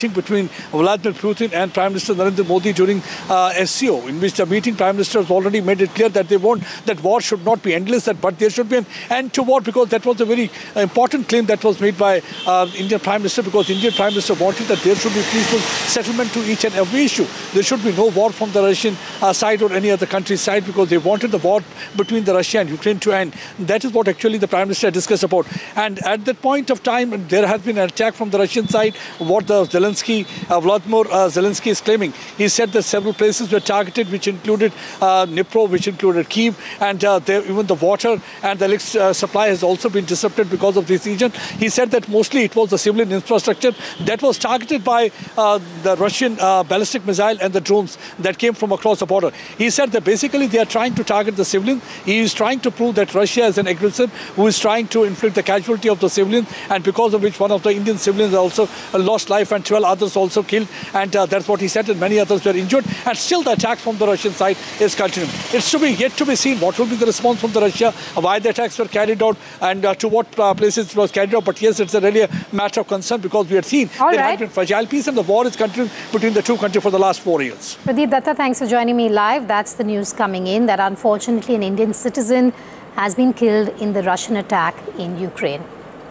between Vladimir Putin and Prime Minister Narendra Modi during SCO, in which the meeting Prime Minister has already made it clear that they want that war should not be endless, but there should be an end to war, because that was a very important claim that was made by Indian Prime Minister, because Indian Prime Minister wanted that there should be peaceful settlement to each and every issue. There should be no war from the Russian side or any other country's side, because they wanted the war between the Russia and Ukraine to end. That is what actually the Prime Minister discussed about. And at that point of time, there has been an attack from the Russian side. What the Vladimir Zelensky is claiming. He said that several places were targeted, which included Dnipro, which included Kyiv, and even the water and the electric supply has also been disrupted because of this region. He said that mostly it was the civilian infrastructure that was targeted by the Russian ballistic missile and the drones that came from across the border. He said that basically they are trying to target the civilian. He is trying to prove that Russia is an aggressor who is trying to inflict the casualty of the civilian, and because of which one of the Indian civilians also lost life and 12 others also killed, and that's what he said, and many others were injured, and still the attack from the Russian side is continuing. It's yet to be seen what will be the response from the Russia, why the attacks were carried out, and to what places it was carried out. But yes, it's really a matter of concern, because we have seen there has been fragile peace, and the war is continuing between the two countries for the last 4 years. Pradeep Datta, thanks for joining me live. That's the news coming in, that unfortunately an Indian citizen has been killed in the Russian attack in Ukraine.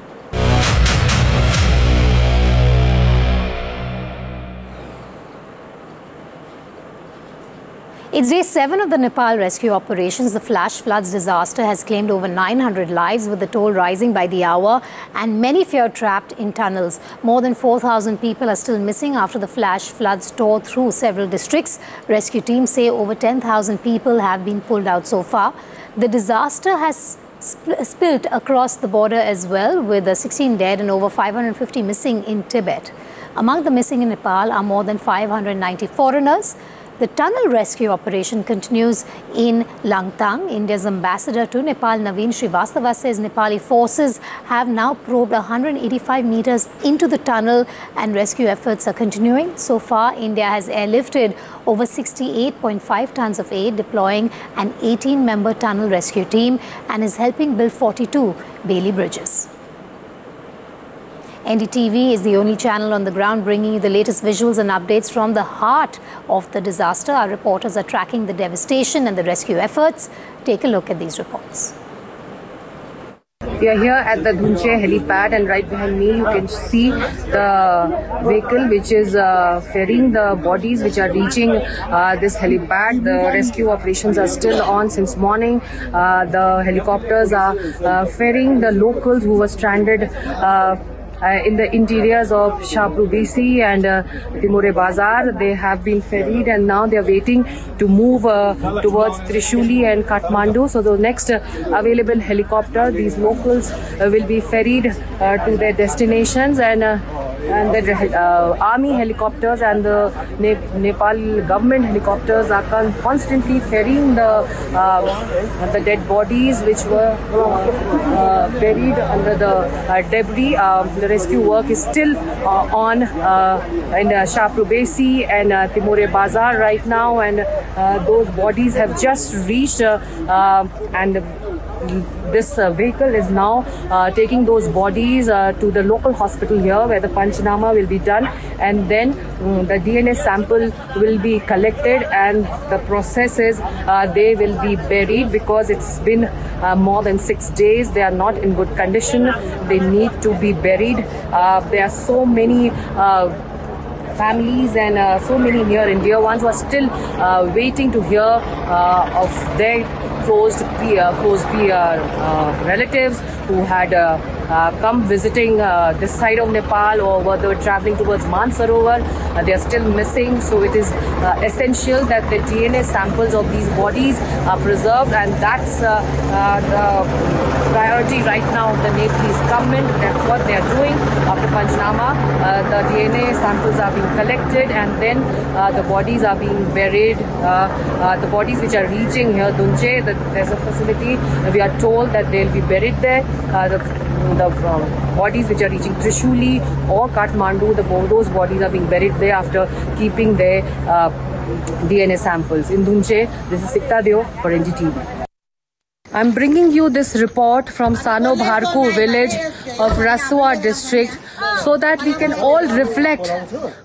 It's day 7 of the Nepal rescue operations. The flash floods disaster has claimed over 900 lives, with the toll rising by the hour, and many fear trapped in tunnels. More than 4,000 people are still missing after the flash floods tore through several districts. Rescue teams say over 10,000 people have been pulled out so far. The disaster has spilled across the border as well, with 16 dead and over 550 missing in Tibet. Among the missing in Nepal are more than 590 foreigners. The tunnel rescue operation continues in Langtang. India's ambassador to Nepal, Naveen Srivastava, says Nepali forces have now probed 185 meters into the tunnel, and rescue efforts are continuing. So far, India has airlifted over 68.5 tons of aid, deploying an 18-member tunnel rescue team, and is helping build 42 Bailey bridges. NDTV is the only channel on the ground bringing you the latest visuals and updates from the heart of the disaster. Our reporters are tracking the devastation and the rescue efforts. Take a look at these reports. We are here at the Dhunche helipad, and right behind me you can see the vehicle which is ferrying the bodies which are reaching this helipad. The rescue operations are still on since morning. The helicopters are ferrying the locals who were stranded in the interiors of Shaprubesi and Timore Bazar. They have been ferried, and now they are waiting to move towards Trishuli and Kathmandu. So the next available helicopter, these locals will be ferried to their destinations, and the army helicopters and the Nepal government helicopters are constantly ferrying the dead bodies which were buried under the debris. The rescue work is still on in Shaprubesi and Timore Bazar right now, and those bodies have just reached, and this vehicle is now taking those bodies to the local hospital here, where the Panchanama will be done, and then the DNA sample will be collected, and the process is they will be buried, because it's been more than 6 days. They are not in good condition. They need to be buried. There are so many families and so many near and dear ones who are still waiting to hear of their close relatives who had come visiting this side of Nepal, or were they traveling towards Mansarovar. They are still missing, so it is essential that the DNA samples of these bodies are preserved, and that's the priority right now of the Nepalese government. That's what they are doing. After Panchanama, the DNA samples are being collected, and then the bodies are being buried. The bodies which are reaching here, Dhunche, there's a facility. We are told that they'll be buried there. The bodies which are reaching Trishuli or Kathmandu, those bodies are being buried there after keeping their DNA samples. In Dhunche, this is Sikta Deo for NDTV. I'm bringing you this report from Sano Bharku village of Rasua district, so that we can all reflect